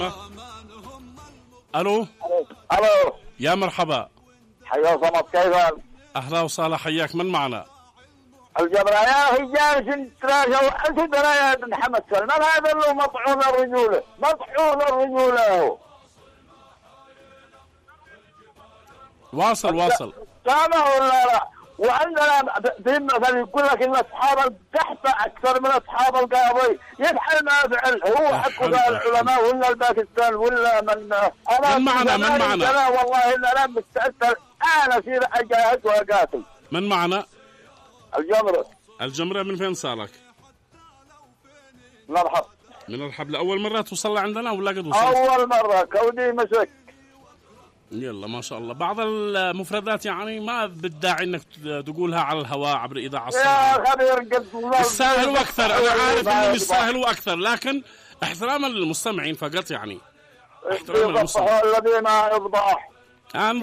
الو الو يا مرحبا. حيا صمت كيفك؟ اهلا وسهلا، حياك. من معنا؟ الجبرة يا اخي جالس تراجع انت ترى يا ابن محمد سلمان هذا اللي مطحون الرجوله، مطحون الرجوله. واصل سامع ولا لا؟ وعندنا في مثل يقول لك ان اصحاب التحفه اكثر من اصحاب القاضي، يفعل ما فعل هو حق العلماء ولا الباكستان ولا من انا من معنا والله ان انا مستعد انا اصير اجاهد واقاتل. من معنا؟ الجمره. من فين صارك؟ مرحب. من الحبل. اول مره توصل عندنا ولا قد وصلت؟ اول مره كودي مسك. يلا ما شاء الله. بعض المفردات يعني ما بالداعي انك تقولها على الهواء عبر اذاعه يا خبير قد الساهل واكثر. انا عارف انه مش سهل واكثر، لكن احتراما للمستمعين فقط يعني. احتراما للمستمعين الذين يفضح. يا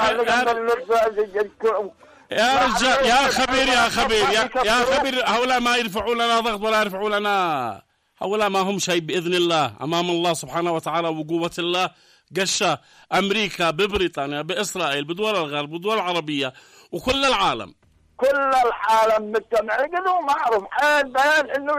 رجال يا خبير هؤلاء ما يرفعوا لنا ضغط ولا يرفعوا لنا، هؤلاء ما هم شيء بإذن الله أمام الله سبحانه وتعالى وقوة الله. قشة أمريكا ببريطانيا بإسرائيل بدول الغرب بدول العربية وكل العالم، كل العالم مجتمعين قدوا معروف حال بيان إنه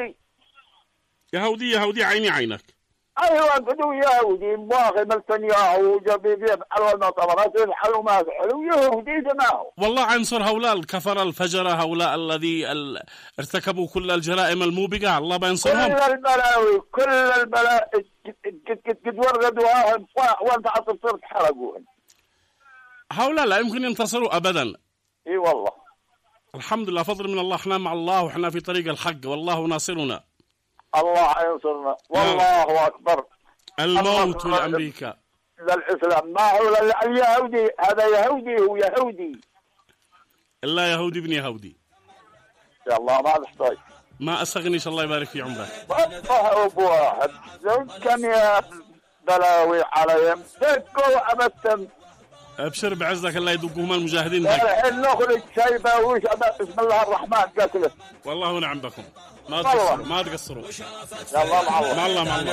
يهودي عيني عينك. أيوة قدوا يهودي مواخي ملتنياهو جبيب يفعلوا المطورات يفعلوا ما يفعلوا يهودي زماهو. والله عنصر هؤلاء الكفرة الفجرة، هؤلاء الذي ارتكبوا كل الجرائم الموبقة، الله بينصرهم. كل البلاوي قد وردوها وانت عطل تحرقوهن. هؤلاء لا يمكن ينتصروا أبدا. اي والله الحمد لله، فضل من الله، احنا مع الله وإحنا في طريق الحق والله ناصرنا. الله ينصرنا والله أكبر. الموت لأمريكا للإسلام ما هو اليهودي، هذا يهودي هو يهودي. إلا يهودي ابن يهودي. يا الله ما نحتاج، ما أستغنيش، الله يبارك في عمرك. والله أبو واحد زوج كان يا بلاوي عليهم دقوا أبتم. ابشر بعزك، الله يدقهم المجاهدين. الحين نخرج شيبة وش بسم الله الرحمن قتله. والله ونعم بكم، ما تقصروا. يلا مع الله. مع الله.